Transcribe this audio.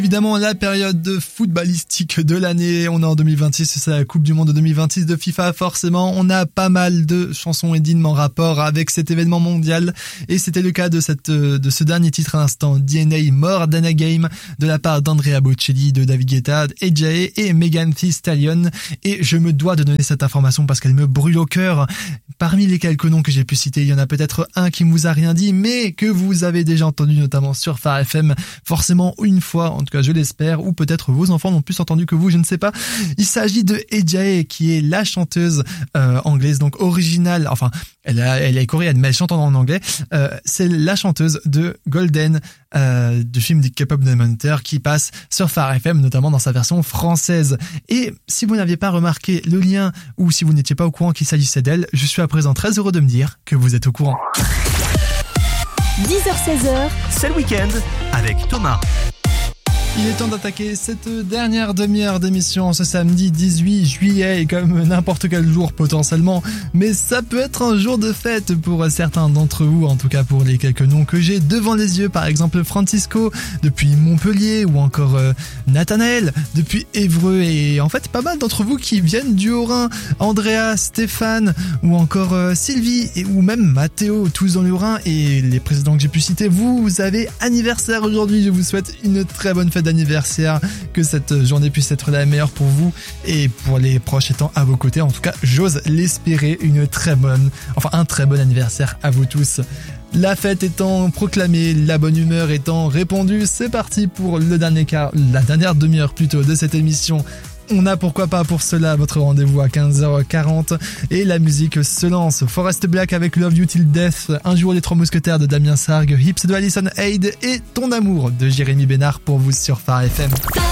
Évidemment, la période footballistique de l'année, on est en 2026, c'est la Coupe du Monde de 2026 de FIFA, forcément, on a pas mal de chansons et d'hymnes en rapport avec cet événement mondial, et c'était le cas de ce dernier titre à l'instant, DNA More Than a Game, de la part d'Andrea Bocelli, de David Guetta, AJ et Megan Thee Stallion, et je me dois de donner cette information parce qu'elle me brûle au cœur. Parmi les quelques noms que j'ai pu citer, il y en a peut-être un qui ne vous a rien dit, mais que vous avez déjà entendu, notamment sur Phare FM, forcément une fois, en tout cas je l'espère, ou peut-être vos enfants n'ont plus entendu que vous, je ne sais pas. Il s'agit de AJ, qui est la chanteuse anglaise, donc originale, enfin elle est coréenne mais elle chante en anglais, c'est la chanteuse de Golden, du film The K-pop Demon Hunter, qui passe sur Phare FM, notamment dans sa version française. Et si vous n'aviez pas remarqué le lien, ou si vous n'étiez pas au courant qu'il s'agissait d'elle, je suis à présent très heureux de me dire que vous êtes au courant. 10h-16h, c'est le week-end avec Thomas. Il est temps d'attaquer cette dernière demi-heure d'émission ce samedi 18 juillet, et comme n'importe quel jour potentiellement, mais ça peut être un jour de fête pour certains d'entre vous, en tout cas pour les quelques noms que j'ai devant les yeux, par exemple Francisco depuis Montpellier, ou encore Nathanaël depuis Évreux, et en fait pas mal d'entre vous qui viennent du Haut-Rhin, Andrea, Stéphane, ou encore Sylvie, ou même Mathéo, tous dans le Haut-Rhin, et les précédents que j'ai pu citer, vous avez anniversaire aujourd'hui. Je vous souhaite une très bonne fête d'anniversaire, que cette journée puisse être la meilleure pour vous et pour les proches étant à vos côtés. En tout cas, j'ose l'espérer, un très bon anniversaire à vous tous. La fête étant proclamée, la bonne humeur étant répandue, c'est parti pour la dernière demi-heure plutôt de cette émission. On a pourquoi pas pour cela votre rendez-vous à 15h40 et la musique se lance. Forest Black avec Love You Till Death, Un jour les trois mousquetaires de Damien Sargue, Hips de Alison Haid et Ton amour de Jérémy Bénard pour vous sur Phare FM.